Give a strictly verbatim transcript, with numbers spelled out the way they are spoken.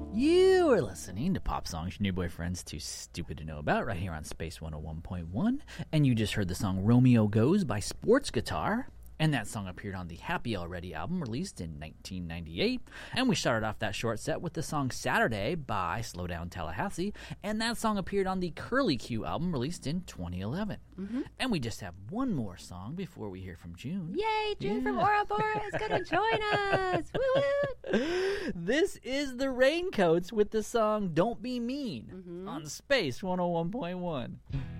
You are listening to Pop Songs Your New Boyfriend's Too Stupid to Know About right here on Space one oh one point one. And you just heard the song Romeo Goes by Sports Guitar. And that song appeared on the Happy Already album released in nineteen ninety-eight. And we started off that short set with the song Saturday by Slow Down Tallahassee. And that song appeared on the Curly Q album released in twenty eleven. Mm-hmm. And we just have one more song before we hear from June. Yay, June yeah. from Ouroboros is going to join us. Woo-woo. This is the Raincoats with the song Don't Be Mean mm-hmm. on Space one oh one point one.